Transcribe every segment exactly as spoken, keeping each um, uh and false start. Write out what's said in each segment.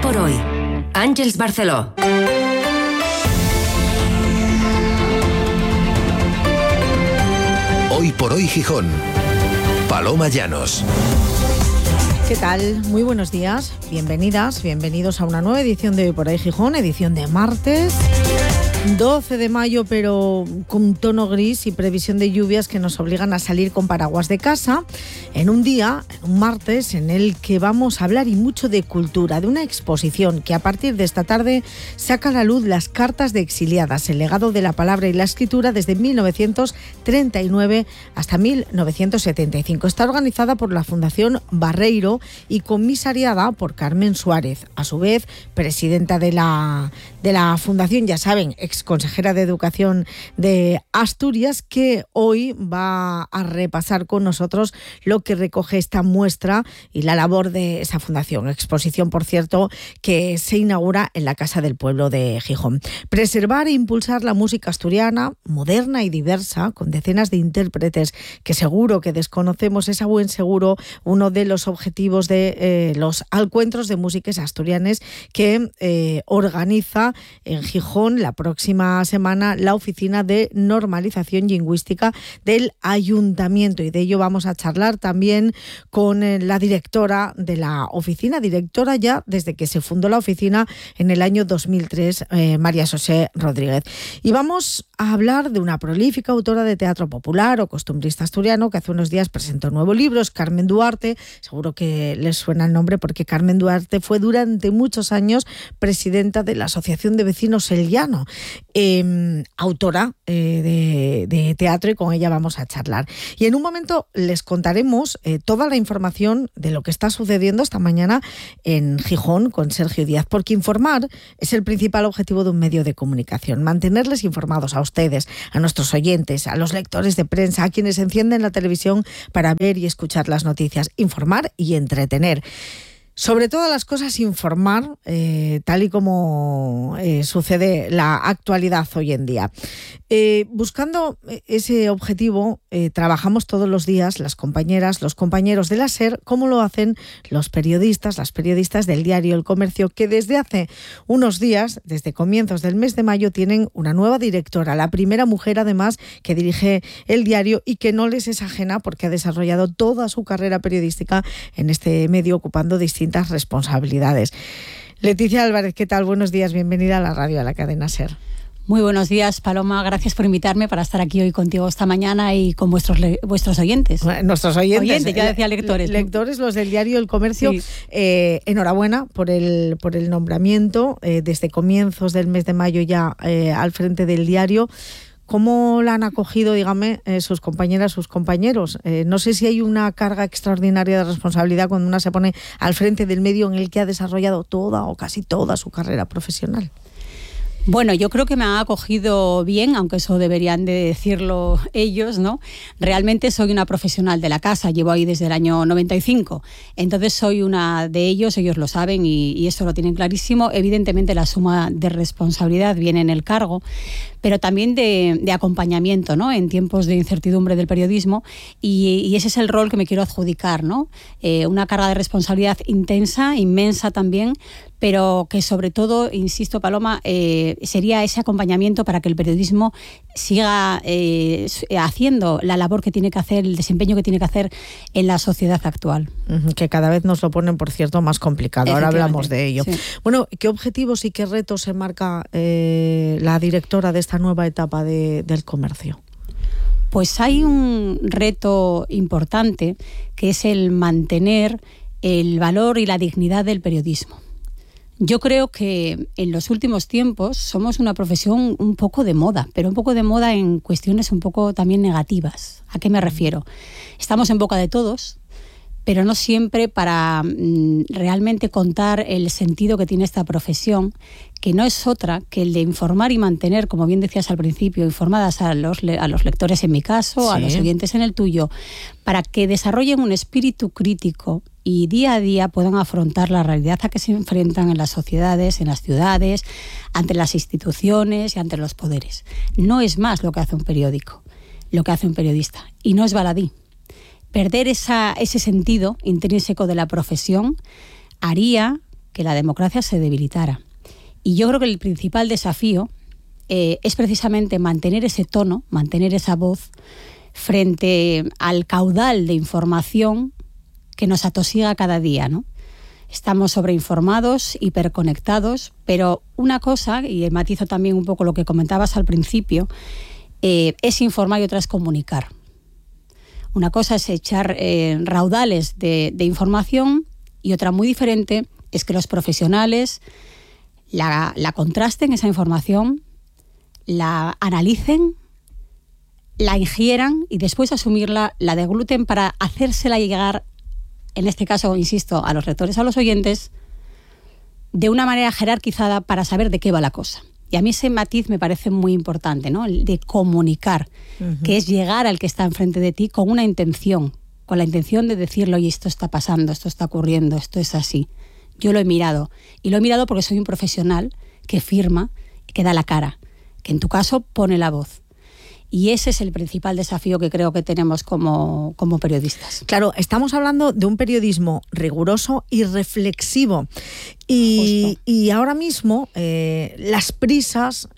por hoy. Àngels Barceló. Hoy por hoy Gijón. Paloma Llanos. ¿Qué tal? Muy buenos días, bienvenidas, bienvenidos a una nueva edición de Hoy por Hoy Gijón, edición de martes, doce de mayo, pero con tono gris y previsión de lluvias que nos obligan a salir con paraguas de casa, en un día, en un martes, en el que vamos a hablar y mucho de cultura, de una exposición que a partir de esta tarde saca a la luz las cartas de exiliadas, el legado de la palabra y la escritura desde mil novecientos treinta y nueve hasta mil novecientos setenta y cinco. Está organizada por la Fundación Barreiro y comisariada por Carmen Suárez, a su vez presidenta de la, de la Fundación, ya saben, ex consejera de Educación de Asturias, que hoy va a repasar con nosotros lo que recoge esta muestra y la labor de esa fundación. Exposición, por cierto, que se inaugura en la Casa del Pueblo de Gijón. Preservar e impulsar la música asturiana, moderna y diversa, con decenas de intérpretes que seguro que desconocemos, es a buen seguro uno de los objetivos de eh, los encuentros de músicas asturianes que eh, organiza en Gijón la próxima semana la Oficina de Normalización Lingüística del Ayuntamiento, y de ello vamos a charlar también con la directora de la oficina, directora ya desde que se fundó la oficina en el año dos mil tres, eh, María José Rodríguez. Y vamos a hablar de una prolífica autora de teatro popular o costumbrista asturiano que hace unos días presentó un nuevo libro, es Carmen Duarte. Seguro que les suena el nombre porque Carmen Duarte fue durante muchos años presidenta de la Asociación de Vecinos El Llano. Eh, autora eh, de, de teatro, y con ella vamos a charlar. Y en un momento les contaremos eh, toda la información de lo que está sucediendo esta mañana en Gijón con Sergio Díaz, porque informar es el principal objetivo de un medio de comunicación, mantenerles informados a ustedes, a nuestros oyentes, a los lectores de prensa, a quienes encienden la televisión para ver y escuchar las noticias, informar y entretener. Sobre todas las cosas, informar, eh, tal y como eh, sucede la actualidad hoy en día. Eh, buscando ese objetivo, eh, trabajamos todos los días las compañeras, los compañeros de la SER, como lo hacen los periodistas, las periodistas del diario El Comercio, que desde hace unos días, desde comienzos del mes de mayo, tienen una nueva directora, la primera mujer además que dirige el diario y que no les es ajena porque ha desarrollado toda su carrera periodística en este medio, ocupando distintas responsabilidades. Leticia Álvarez, ¿qué tal? Buenos días, bienvenida a la radio, a la cadena SER. Muy buenos días, Paloma. Gracias por invitarme para estar aquí hoy contigo esta mañana y con vuestros le- vuestros oyentes. Bueno, nuestros oyentes. Oyentes, ya decía lectores. Lectores, los del diario El Comercio. Sí. Eh, enhorabuena por el, por el nombramiento. Eh, desde comienzos del mes de mayo ya eh, al frente del diario. ¿Cómo la han acogido, dígame, eh, sus compañeras, sus compañeros? Eh, no sé si hay una carga extraordinaria de responsabilidad cuando una se pone al frente del medio en el que ha desarrollado toda o casi toda su carrera profesional. Bueno, yo creo que me han acogido bien, aunque eso deberían de decirlo ellos, ¿no? Realmente soy una profesional de la casa, llevo ahí desde el año noventa y cinco. Entonces soy una de ellos, ellos lo saben y, y eso lo tienen clarísimo. Evidentemente la suma de responsabilidad viene en el cargo, pero también de, de acompañamiento, ¿no? En tiempos de incertidumbre del periodismo, y, y ese es el rol que me quiero adjudicar, ¿no? Eh, una carga de responsabilidad intensa, inmensa también, pero que sobre todo, insisto, Paloma, eh, sería ese acompañamiento para que el periodismo siga eh, haciendo la labor que tiene que hacer, el desempeño que tiene que hacer en la sociedad actual. Que cada vez nos lo ponen, por cierto, más complicado. Ahora hablamos de ello. Sí. Bueno, ¿qué objetivos y qué retos se marca eh, la directora de esta nueva etapa de, del Comercio? Pues hay un reto importante, que es el mantener el valor y la dignidad del periodismo. Yo creo que en los últimos tiempos somos una profesión un poco de moda, pero un poco de moda en cuestiones un poco también negativas. ¿A qué me refiero? Estamos en boca de todos, pero no siempre para mm, realmente contar el sentido que tiene esta profesión, que no es otra que el de informar y mantener, como bien decías al principio, informadas a los, le- a los lectores en mi caso, sí. a los oyentes en el tuyo, para que desarrollen un espíritu crítico y día a día puedan afrontar la realidad a que se enfrentan en las sociedades, en las ciudades, ante las instituciones y ante los poderes. No es más lo que hace un periódico, lo que hace un periodista, y no es baladí. Perder esa, ese sentido intrínseco de la profesión haría que la democracia se debilitara. Y yo creo que el principal desafío eh, es precisamente mantener ese tono, mantener esa voz frente al caudal de información que nos atosiga cada día, ¿no? Estamos sobreinformados, hiperconectados, pero una cosa, y matizo también un poco lo que comentabas al principio, eh, es informar y otra es comunicar. Una cosa es echar eh, raudales de, de información y otra muy diferente es que los profesionales la, la contrasten esa información, la analicen, la ingieran y después asumirla, la degluten para hacérsela llegar, en este caso, insisto, a los lectores, a los oyentes, de una manera jerarquizada para saber de qué va la cosa. Y a mí ese matiz me parece muy importante, ¿no? El de comunicar, uh-huh. que es llegar al que está enfrente de ti con una intención, con la intención de decirle, oye, esto está pasando, esto está ocurriendo, esto es así. Yo lo he mirado. Y lo he mirado porque soy un profesional que firma, que da la cara, que en tu caso pone la voz. Y ese es el principal desafío que creo que tenemos como, como periodistas. Claro, estamos hablando de un periodismo riguroso y reflexivo. Y, y ahora mismo eh, las prisas,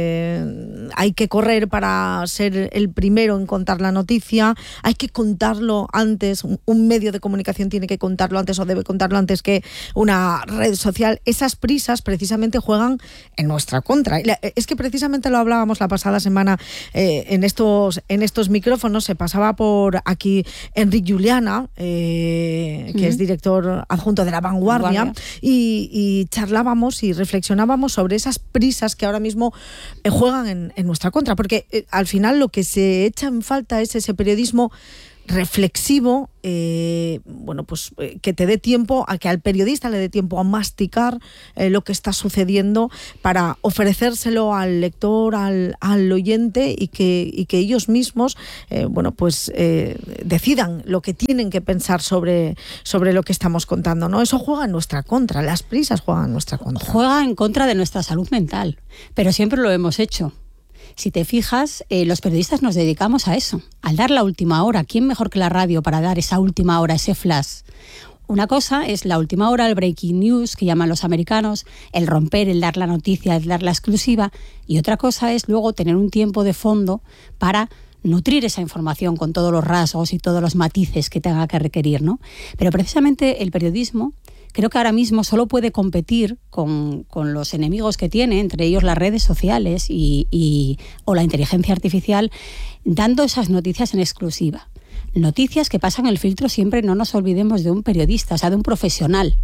eh, hay que correr para ser el primero en contar la noticia, hay que contarlo antes, un, un medio de comunicación tiene que contarlo antes o debe contarlo antes que una red social. Esas prisas precisamente juegan en nuestra contra. Es que precisamente lo hablábamos la pasada semana eh, en, estos, en estos micrófonos, se pasaba por aquí Enric Juliana, eh, que uh-huh. es director adjunto de La Vanguardia, Vanguardia. y y charlábamos y reflexionábamos sobre esas prisas que ahora mismo eh, juegan en, en nuestra contra, porque eh, al final lo que se echa en falta es ese periodismo reflexivo, eh, bueno, pues eh, que te dé tiempo, a que al periodista le dé tiempo a masticar eh, lo que está sucediendo para ofrecérselo al lector, al, al oyente y que, y que ellos mismos, eh, bueno, pues eh, decidan lo que tienen que pensar sobre, sobre lo que estamos contando, ¿no? Eso juega en nuestra contra, las prisas juegan en nuestra contra. Juega en contra de nuestra salud mental, pero siempre lo hemos hecho. Si te fijas, eh, los periodistas nos dedicamos a eso, al dar la última hora. ¿Quién mejor que la radio para dar esa última hora, ese flash? Una cosa es la última hora, el breaking news, que llaman los americanos, el romper, el dar la noticia, el dar la exclusiva. Y otra cosa es luego tener un tiempo de fondo para nutrir esa información con todos los rasgos y todos los matices que tenga que requerir, ¿no? Pero precisamente el periodismo creo que ahora mismo solo puede competir con, con los enemigos que tiene, entre ellos las redes sociales y, y, o la inteligencia artificial, dando esas noticias en exclusiva. Noticias que pasan el filtro siempre, no nos olvidemos, de un periodista, o sea, de un profesional.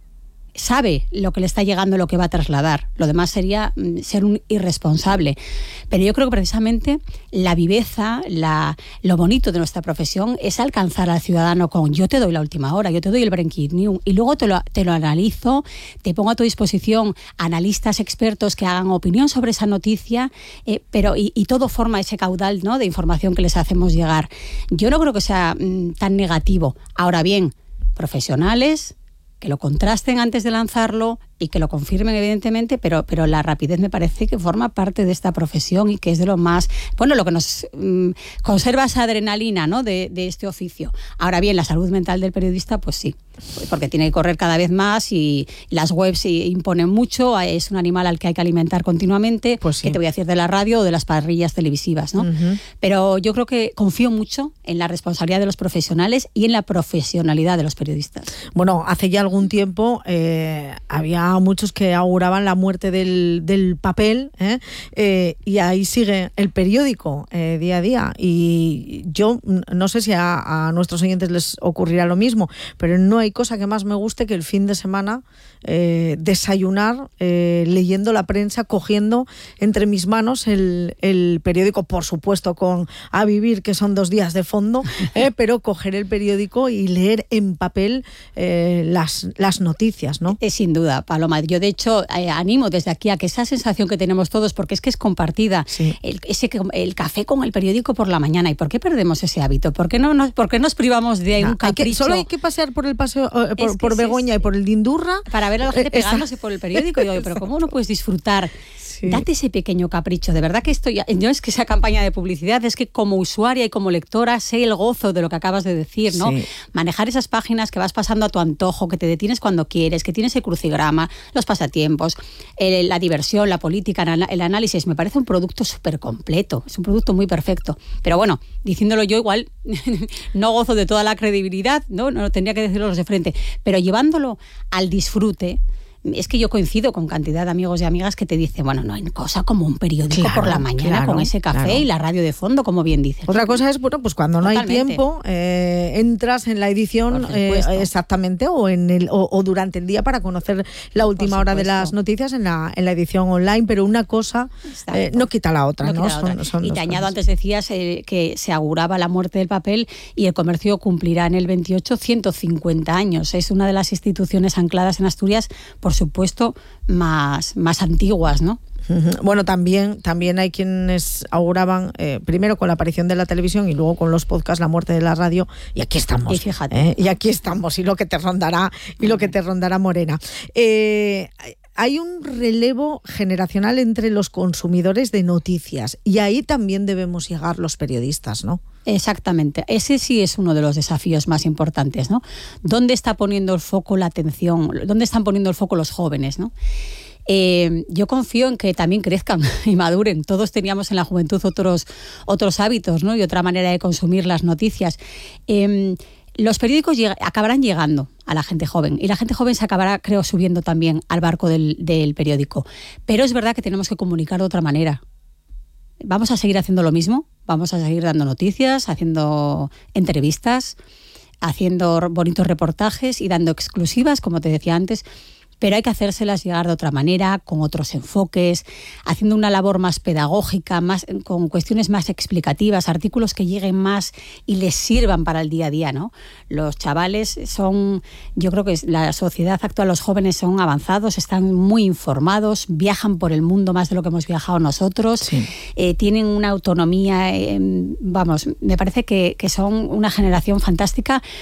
Sabe lo que le está llegando, lo que va a trasladar. Lo demás sería ser un irresponsable. Pero yo creo que precisamente la viveza, la, lo bonito de nuestra profesión es alcanzar al ciudadano con yo te doy la última hora, yo te doy el breaking news y luego te lo, te lo analizo, te pongo a tu disposición analistas expertos que hagan opinión sobre esa noticia, eh, pero y, y todo forma ese caudal, ¿no?, de información que les hacemos llegar. Yo no creo que sea mm, tan negativo. Ahora bien, profesionales que lo contrasten antes de lanzarlo y que lo confirmen, evidentemente, pero, pero la rapidez me parece que forma parte de esta profesión y que es de lo más, bueno, lo que nos mmm, conserva esa adrenalina, ¿no?, de, de este oficio. Ahora bien, la salud mental del periodista, pues sí, porque tiene que correr cada vez más y las webs imponen mucho, es un animal al que hay que alimentar continuamente, pues sí. ¿Qué te voy a decir de la radio o de las parrillas televisivas, ¿no? Uh-huh. Pero yo creo que confío mucho en la responsabilidad de los profesionales y en la profesionalidad de los periodistas. Bueno, hace ya algún tiempo eh, había muchos que auguraban la muerte del, del papel, ¿eh? Eh, y ahí sigue el periódico eh, día a día. Y yo no sé si a, a nuestros oyentes les ocurrirá lo mismo, pero no hay cosa que más me guste que el fin de semana eh, desayunar eh, leyendo la prensa, cogiendo entre mis manos el, el periódico, por supuesto con A Vivir, que son dos días de fondo, eh, pero coger el periódico y leer en papel eh, las, las noticias, ¿no? Es sin duda, Paloma. Yo, de hecho, eh, animo desde aquí a que esa sensación que tenemos todos, porque es que es compartida, sí. el, ese, el café con el periódico por la mañana. ¿Y por qué perdemos ese hábito? ¿Por qué, no nos, por qué nos privamos de no, un capricho? Hay que, solo hay que pasear por el paseo, eh, por, por Begoña es, y por el Dindurra para ver a la gente pegándose por el periódico. Y digo, pero ¿cómo no puedes disfrutar Sí. Date ese pequeño capricho. De verdad que esto ya, no es que sea campaña de publicidad, es que como usuaria y como lectora sé el gozo de lo que acabas de decir, ¿no? Sí. Manejar esas páginas que vas pasando a tu antojo, que te detienes cuando quieres, que tienes el crucigrama, los pasatiempos, el, la diversión, la política, el análisis. Me parece un producto súper completo, es un producto muy perfecto. Pero bueno, diciéndolo yo igual no gozo de toda la credibilidad, ¿no? No tendría que decirlo los de frente, pero llevándolo al disfrute. Es que yo coincido con cantidad de amigos y amigas que te dicen, bueno, no hay cosa como un periódico claro, por la mañana claro, con ese café claro. y la radio de fondo, como bien dices. Otra cosa es, bueno, pues cuando no Totalmente. hay tiempo, eh, entras en la edición eh, exactamente o en el o, o durante el día para conocer la última hora de las noticias en la, en la edición online, pero una cosa eh, no quita la otra, ¿no? No quita la Son, otra. son y dos te añado, cosas. antes decías eh, que se auguraba la muerte del papel y el comercio cumplirá en el veintiocho ciento cincuenta años. Es una de las instituciones ancladas en Asturias, por supuesto, más, más antiguas, ¿no? Bueno, también, también hay quienes auguraban, eh, primero con la aparición de la televisión y luego con los podcasts, la muerte de la radio, y aquí estamos. Y fíjate. ¿eh? Y aquí estamos, y lo que te rondará, y lo que te rondará Morena. Eh, hay un relevo generacional entre los consumidores de noticias, y ahí también debemos llegar los periodistas, ¿no? Exactamente, ese sí es uno de los desafíos más importantes, ¿no? ¿Dónde está poniendo el foco la atención? ¿Dónde están poniendo el foco los jóvenes, ¿no? Eh, yo confío en que también crezcan y maduren. Todos teníamos en la juventud otros, otros hábitos, ¿no? Y otra manera de consumir las noticias. Eh, los periódicos lleg- acabarán llegando a la gente joven y la gente joven se acabará, creo, subiendo también al barco del, del periódico. Pero es verdad que tenemos que comunicar de otra manera. Vamos a seguir haciendo lo mismo, vamos a seguir dando noticias, haciendo entrevistas, haciendo bonitos reportajes y dando exclusivas, como te decía antes, pero hay que hacérselas llegar de otra manera, con otros enfoques, haciendo una labor más pedagógica, más, con cuestiones más explicativas, artículos que lleguen más y les sirvan para el día a día, ¿no? Los chavales son, yo creo que la sociedad actual, los jóvenes son avanzados, están muy informados, viajan por el mundo más de lo que hemos viajado nosotros, Sí. eh, tienen una autonomía, eh, vamos, me parece que, que son una generación fantástica